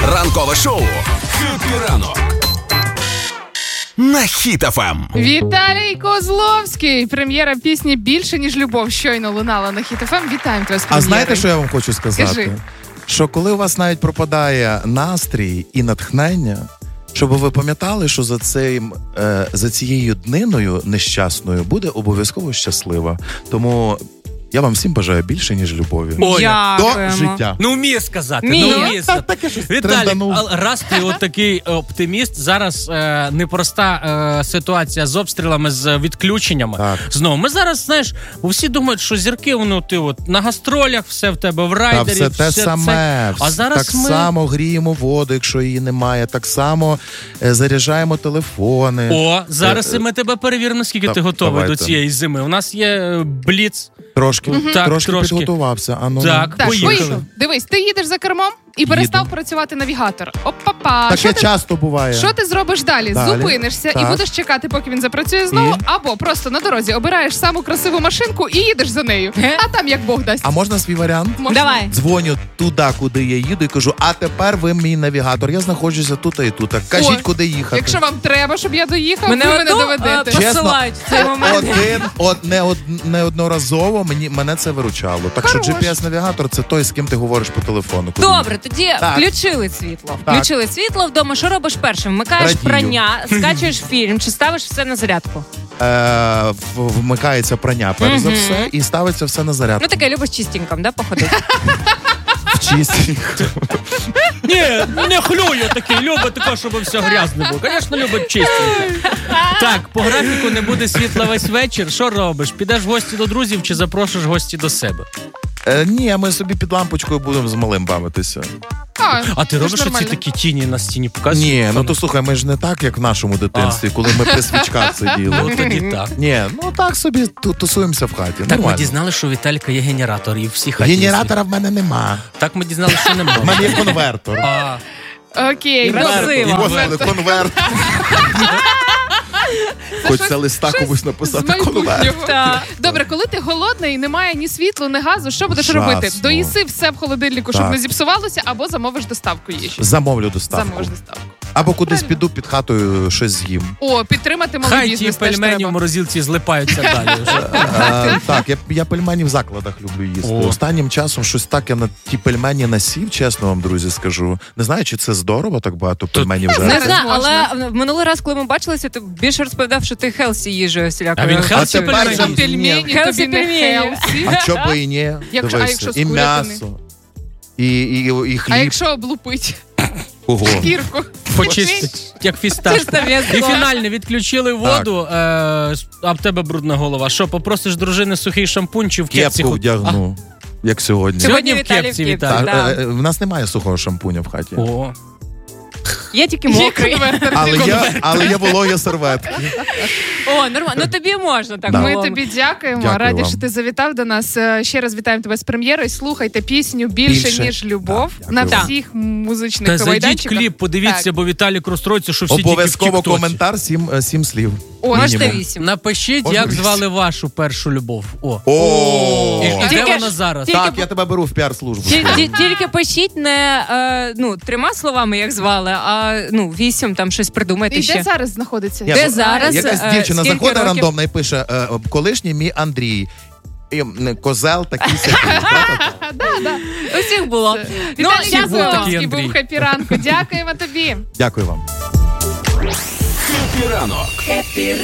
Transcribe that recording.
Ранкове шоу «Хеппі ранок» на Хіт ФМ. Віталій Козловський. Прем'єра пісні «Більше, ніж любов» щойно лунала на Хіт ФМ. Вітаємо тебе з прем'єрою. А знаєте, що я вам хочу сказати? Скажи. Що коли у вас навіть пропадає настрій і натхнення, щоб ви пам'ятали, що за цією дниною нещасною буде обов'язково щаслива. Тому я вам всім бажаю більше, ніж любові. Дякуємо. До життя. Ну, вміє сказати. Вміє сказати. Віталік, раз ти от такий оптиміст, зараз непроста ситуація з обстрілами, з відключеннями. Так. Знову, ми зараз, знаєш, всі думають, що зірки, воно ти от на гастролях, все в тебе в райдері. Та все те саме. А зараз так само гріємо воду, якщо її немає. Так само заряджаємо телефони. О, зараз ми тебе перевіримо, наскільки ти готовий давайте. до цієї зими. У нас є бліц. Трошки трошки. підготувався. Так, Так, поїхали. поїхав. Дивись, ти їдеш за кермом і перестав працювати навігатор. Опа-па. Таке часто буває. Що ти зробиш далі? Далі. Зупинишся і Так. будеш чекати, поки він запрацює знову, І? або просто на дорозі обираєш саму красиву машинку і їдеш за нею. А там як Бог дасть. А можна свій варіант? Можна. Давай. Дзвоню туди, куди я їду, і кажу, а тепер ви мій навігатор. Я знаходжуся тут і тут. Кажіть, О, куди їхати. Якщо вам треба, щоб я доїхав, ви мене доведете. Чесно, посилають в цей момент. неодноразово мене це виручало. Так що Хорош. GPS-навігатор – це той, з ким ти говориш по телефону. Куди Добре, тоді Так. включили світло. Так. Включили світло вдома. Що робиш першим? Вмикаєш Радію. прання, скачуєш фільм чи ставиш все на зарядку? вмикається прання, перш за все, і ставиться все на зарядку. Ну таке любиш чистеньком, да, походити? В чисті. Ні, не хлює такий, любить таке, щоб все грязне було. Звісно, любить чистенько. Так, по графіку не буде світла весь вечір. Що робиш? Підеш в гості до друзів чи запрошуєш гості до себе? Ні, ми собі під лампочкою будемо з малим бавитися. А ти це робиш ж оці нормально. такі тіні на стіні? Показуєш? Ні, ну то слухай, ми ж не так, як в нашому дитинстві, коли ми при свічках сиділи. Ну тоді так. Ні, ну так собі тусуємося в хаті. Так ми Нормально. дізналися, що у Віталіка є генератор і всі хаті. Генератора в мене нема. Так ми дізналися, що В немає. мене є конвертор. Окей, Красиво. Господи, конверт. Хочеться листа комусь написати конверт. Так. Добре, коли ти голодний і немає ні світлу, ні газу, що будеш Ужасно. робити? Доїси все в холодильнику, щоб Так. не зіпсувалося, або замовиш доставку їжі. Замовлю доставку. Замовиш доставку. Або кудись піду під хатою щось з'їм. О, підтримати малий Хай ті бізнес теж пельмені в треба. морозилці злипаються далі вже. Так, я пельмені в закладах люблю їсти. О. Останнім часом щось так я на ті пельмені насів, чесно вам, друзі, скажу. Не знаю, чи це здорово, так багато пельменів Зараз вже. Не знаю, можна. але в минулий раз, коли ми бачилися, ти більше розповідав, що ти хелсі їжею всілякою. А він хелсі А тепер пельмені? же- Пельмені, Хелсі тобі не пельмені. хелсі. А чого би і ні? Якщо- а Дивися, якщо з і курятини? м'ясо, і А хліб. якщо облупить Ого. шкірку? Почистить, як фісташку. Чисто м'ясо. І фінальне відключили воду, а в тебе брудна голова. Що, попросиш дружини сухий шампунь чи в кепці? Кепку вдягну, як сьогодні. Сьогодні в Віталій кепці, в кепці, Віталій. да. В нас немає сухого шампуня в хаті. О, Є тільки Є мокрий. конвертер. Але є вологі серветки. О, нормально. Ну тобі можна так. Да. Ми головне. тобі дякуємо. Дякую Раді, вам. що ти завітав до нас. Ще раз вітаємо тебе з прем'єрою. Слухайте пісню «Більше, ніж любов» Так, на дякую. всіх музичних та зайдіть майданчиках. кліп, подивіться, Так. бо Віталік розстроїться, що всі Обов'язково тільки в тіктоці. коментар, 7 слів. О, Можете Мінімум. 8. Напишіть, Можна як вісім. звали вашу першу любов. О. О! І де Тільки вона ж- зараз? тільки- Так, я тебе беру в піар-службу. Тільки пишіть не 3 словами, як звали, а 8, там щось придумайте І ще. де зараз знаходиться? Ні, Де бо зараз? Якась дівчина Скільки заходить років? рандомно і пише колишній мій Андрій. І, козел такий сякий. Усіх було. Віталій всіх був такий Козловський був Андрій. «Хеппі ранку». Дякуємо тобі. Дякую вам. «Хеппі ранок»